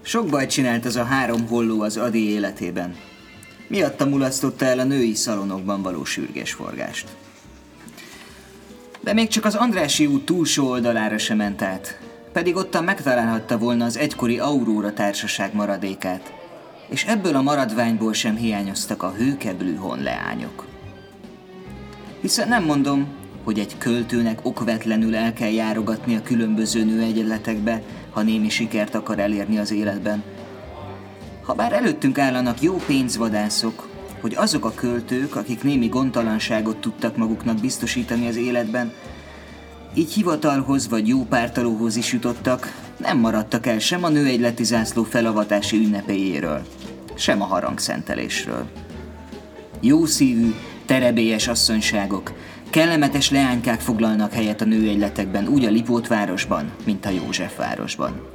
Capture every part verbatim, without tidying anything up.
Sok bajt csinált az a három holló az Adi életében. Miatta mulasztotta el a női szalonokban való sürgésforgást. De még csak az Andrássy út túlsó oldalára sem ment át, pedig ottan megtalálhatta volna az egykori Aurora társaság maradékát, és ebből a maradványból sem hiányoztak a hőkeblű honleányok. Hiszen nem mondom, hogy egy költőnek okvetlenül el kell járogatni a különböző nőegyletekbe, ha némi sikert akar elérni az életben. Habár előttünk állanak jó pénzvadászok, hogy azok a költők, akik némi gondtalanságot tudtak maguknak biztosítani az életben, így hivatalhoz vagy jó pártalóhoz is jutottak, nem maradtak el sem a nőegyleti zászló felavatási ünnepéjéről, sem a harangszentelésről. Jószívű, terebélyes asszonyságok, kellemetes leánykák foglalnak helyet a nőegyletekben, úgy a Lipótvárosban, mint a Józsefvárosban.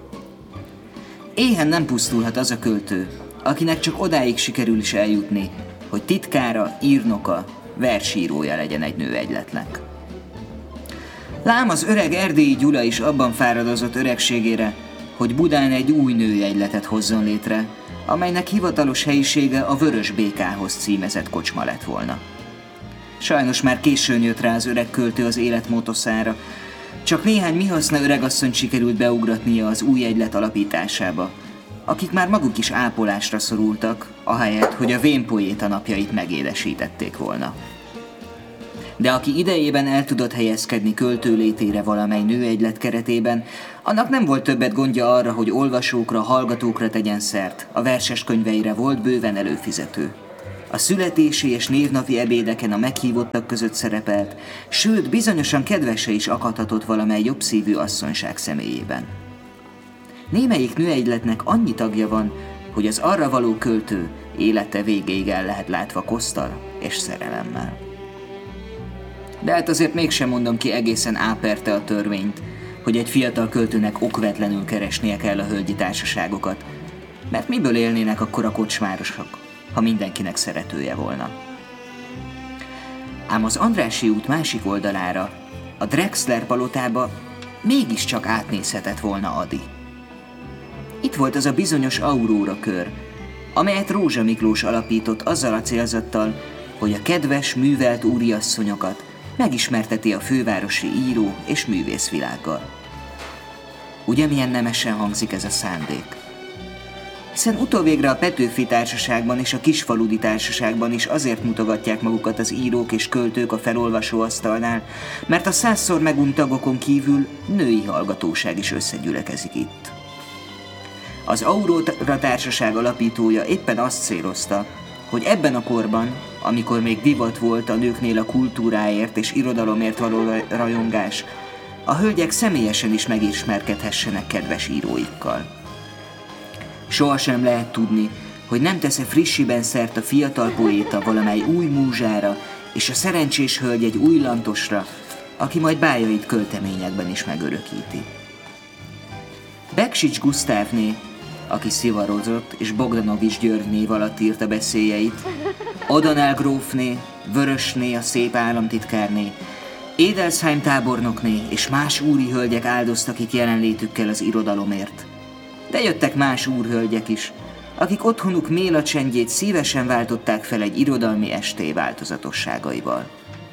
Éhen nem pusztulhat az a költő, akinek csak odáig sikerül is eljutni, hogy titkára, írnoka, versírója legyen egy nőegyletnek. Lám az öreg Erdélyi Gyula is abban fáradozott öregségére, hogy Budán egy új nőegyletet hozzon létre, amelynek hivatalos helyisége a Vörös Békához címezett kocsma lett volna. Sajnos már későn jött rá az öreg költő az életmótoszára, csak néhány mihaszna öregasszony sikerült beugratnia az új egylet alapításába, akik már maguk is ápolásra szorultak, ahelyett, hogy a vénpoéta napjait megédesítették volna. De aki idejében el tudott helyezkedni költő létére valamely nőegylet keretében, annak nem volt többet gondja arra, hogy olvasókra, hallgatókra tegyen szert, a verses könyveire volt bőven előfizető. A születési és névnapi ebédeken a meghívottak között szerepelt, sőt, bizonyosan kedvese is akadhatott valamely jobbszívű asszonyság személyében. Némelyik nőegyletnek annyi tagja van, hogy az arra való költő élete végéig el lehet látva koszttal és szerelemmel. De hát azért mégsem mondom ki egészen áperte a törvényt, hogy egy fiatal költőnek okvetlenül keresnie kell a hölgyi társaságokat, mert miből élnének akkor a kocsmárosok, ha mindenkinek szeretője volna. Ám az Andrássy út másik oldalára, a Drexler palotába mégiscsak átnézhetett volna Adi. Itt volt az a bizonyos Aurora kör, amelyet Rózsa Miklós alapított azzal a célzattal, hogy a kedves, művelt úriasszonyokat megismerteti a fővárosi író és művészvilággal. Ugye milyen nemesen hangzik ez a szándék? Hiszen utóvégre a Petőfi Társaságban és a Kisfaludi Társaságban is azért mutogatják magukat az írók és költők a felolvasóasztalnál, mert a százszor megunt tagokon kívül női hallgatóság is összegyülekezik itt. Az Aurora Társaság alapítója éppen azt célozta, hogy ebben a korban, amikor még divat volt a nőknél a kultúráért és irodalomért való rajongás, a hölgyek személyesen is megismerkedhessenek kedves íróikkal. Sohasem lehet tudni, hogy nem tesz-e frissiben szert a fiatal poéta valamely új múzsára, és a szerencsés hölgy egy új lantosra, aki majd bájait költeményekben is megörökíti. Beksics Gusztávné, aki szivarozott, és Bogdanovics György név alatt írta beszéljeit, O'Donnell grófné, Vörösné, a szép államtitkárné, Édelsheim tábornokné és más úri hölgyek áldoztak itt jelenlétükkel az irodalomért. De jöttek más úrhölgyek is, akik otthonuk mélacsendjét szívesen váltották fel egy irodalmi esté változatosságaival.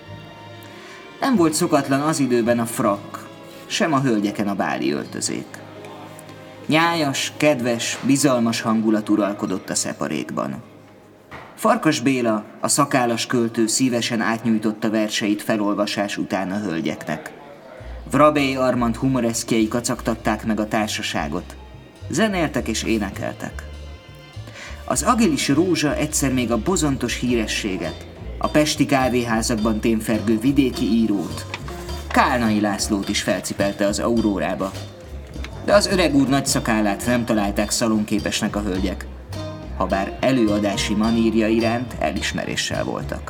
Nem volt szokatlan az időben a frakk, sem a hölgyeken a báli öltözék. Nyájas, kedves, bizalmas hangulat uralkodott a szeparékban. Farkas Béla, a szakállas költő szívesen átnyújtotta verseit felolvasás után a hölgyeknek. Vrabély Armand humoreszkjei kacagtatták meg a társaságot. Zenéltek és énekeltek. Az agilis Rózsa egyszer még a bozontos hírességet, a pesti kávéházakban témfergő vidéki írót, Kálnai Lászlót is felcipelte az Aurórába. De az öreg úr nagy szakállát nem találták szalonképesnek a hölgyek, habár előadási manírja iránt elismeréssel voltak.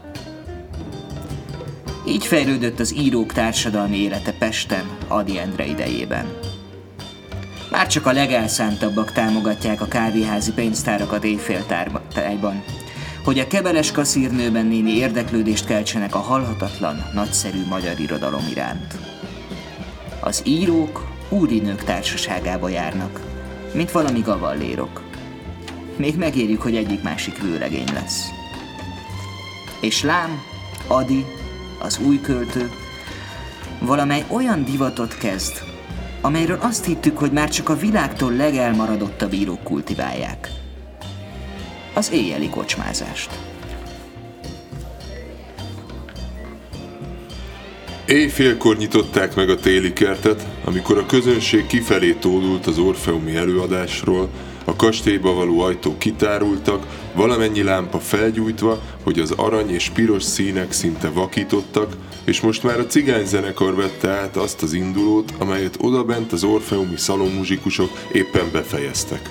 Így fejlődött az írók társadalmi élete Pesten, Ady Endre idejében. Már csak a legelszántabbak támogatják a kávéházi pénztárakat éjféltájban, hogy a kebeles kaszírnőben némi érdeklődést keltsenek a halhatatlan, nagyszerű magyar irodalom iránt. Az írók úrinők társaságába járnak, mint valami gavallérok. Még megérjük, hogy egyik-másik vőlegény lesz. És lám, Ady, az új költő, valamely olyan divatot kezd, amelyről azt hittük, hogy már csak a világtól legelmaradottabb írók kultiválják. Az éjjeli kocsmázást. Éjfélkor nyitották meg a téli kertet, amikor a közönség kifelé tódult az orfeumi előadásról, a kastélyba való ajtók kitárultak, valamennyi lámpa felgyújtva, hogy az arany és piros színek szinte vakítottak, és most már a cigányzenekar vette át azt az indulót, amelyet odabent az orfeumi szalonmuzsikusok éppen befejeztek.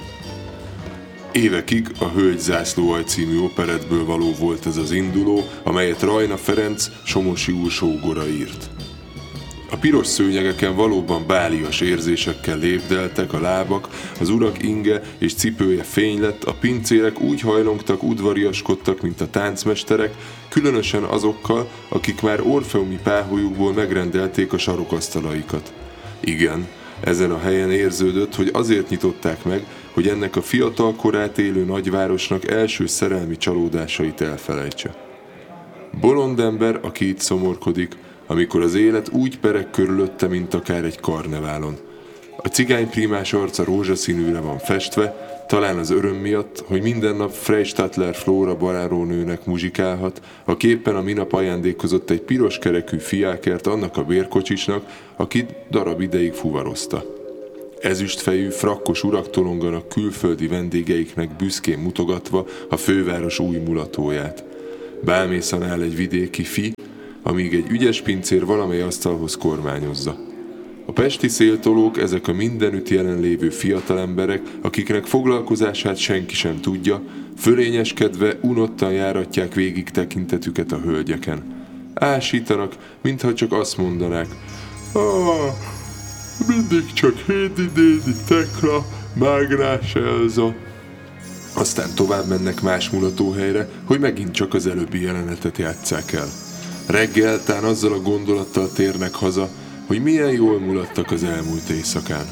Évekig a Hölgy zászlóalj című operettből való volt ez az induló, amelyet Rajna Ferenc, Somosi úr sógora írt. A piros szőnyegeken valóban bálias érzésekkel lépdeltek a lábak, az urak inge és cipője fény lett, a pincérek úgy hajlongtak, udvariaskodtak, mint a táncmesterek, különösen azokkal, akik már orfeumi páholyukból megrendelték a sarokasztalaikat. Igen, ezen a helyen érződött, hogy azért nyitották meg, hogy ennek a fiatal korát élő nagyvárosnak első szerelmi csalódásait elfelejtse. Bolond ember, aki itt szomorkodik, amikor az élet úgy pereg körülötte, mint akár egy karneválon. A cigányprímás arca rózsaszínűre van festve, talán az öröm miatt, hogy minden nap Freistadler Flóra barárónőnek muzsikálhat, a képen a minap ajándékozott egy piros kerekű fiákert annak a bérkocsisnak, akit darab ideig fuvarozta. Ezüstfejű, frakkos urak tolonganak külföldi vendégeiknek büszkén mutogatva a főváros új mulatóját. Bálmészen áll egy vidéki fi, amíg egy ügyes pincér valamely asztalhoz kormányozza. A pesti széltolók ezek a mindenütt jelenlévő fiatalemberek, akiknek foglalkozását senki sem tudja, fölényeskedve unottan járatják végig tekintetüket a hölgyeken. Ásítanak, mintha csak azt mondanák: ah, mindig csak Hédi-Dédi Tekla, Mágrás Elza. Aztán tovább mennek más mulatóhelyre, hogy megint csak az előbbi jelenetet játsszák el. Reggeltán azzal a gondolattal térnek haza, hogy milyen jól mulattak az elmúlt éjszakán.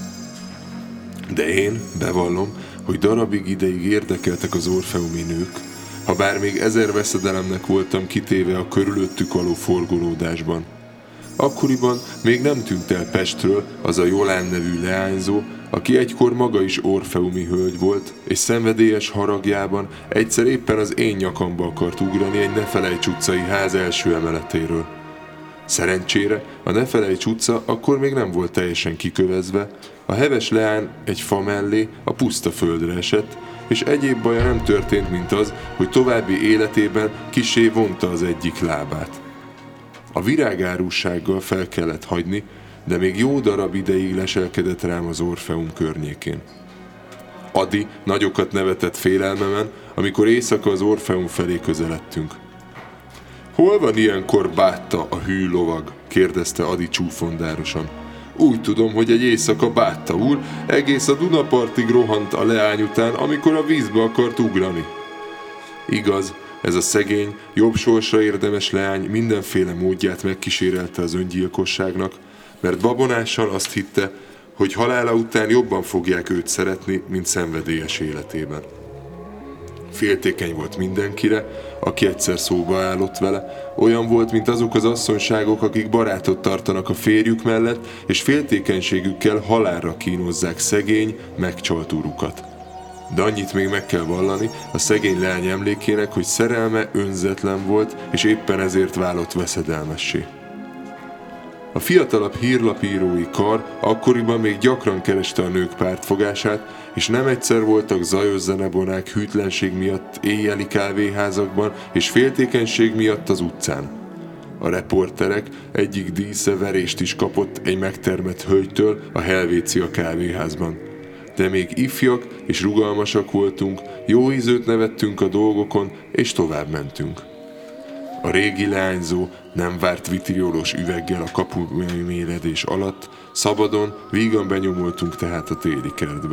De én bevallom, hogy darabig ideig érdekeltek az orfeumi nők, ha bár még ezer veszedelemnek voltam kitéve a körülöttük való forgolódásban. Akkoriban még nem tűnt el Pestről az a Jolán nevű leányzó, aki egykor maga is orfeumi hölgy volt, és szenvedélyes haragjában egyszer éppen az én nyakamba akart ugrani egy Nefelejts utcai ház első emeletéről. Szerencsére a Nefelejts utca akkor még nem volt teljesen kikövezve, a heves leány egy fa mellé a puszta földre esett, és egyéb baja nem történt, mint az, hogy további életében kissé vonta az egyik lábát. A virágárussággal fel kellett hagyni, de még jó darab ideig leselkedett rám az Orfeum környékén. Ady nagyokat nevetett félelmemen, amikor éjszaka az Orfeum felé közeledtünk. Hol van ilyenkor Bátta, a hű lovag? Kérdezte Ady csúfondárosan. Úgy tudom, hogy egy éjszaka Bátta úr egész a Dunapartig rohant a leány után, amikor a vízbe akart ugrani. Igaz, ez a szegény, jobb sorsra érdemes leány mindenféle módját megkísérelte az öngyilkosságnak, mert babonásan azt hitte, hogy halála után jobban fogják őt szeretni, mint szenvedélyes életében. Féltékeny volt mindenkire, aki egyszer szóba állott vele, olyan volt, mint azok az asszonyságok, akik barátot tartanak a férjük mellett, és féltékenységükkel halálra kínozzák szegény, megcsalt urukat. De annyit még meg kell vallani a szegény leány emlékének, hogy szerelme önzetlen volt, és éppen ezért válott veszedelmessé. A fiatalabb hírlapírói kar akkoriban még gyakran kereste a nők pártfogását, és nem egyszer voltak zajos zenebonák hűtlenség miatt éjjeli kávéházakban és féltékenység miatt az utcán. A reporterek egyik dísze verést is kapott egy megtermett hölgytől a Helvécia kávéházban. De még ifjak és rugalmasak voltunk, jó ízőt nevettünk a dolgokon, és tovább mentünk. A régi leányzó nem várt vitriolós üveggel a kapuméledés alatt, szabadon, vígan benyomultunk tehát a téli kertbe.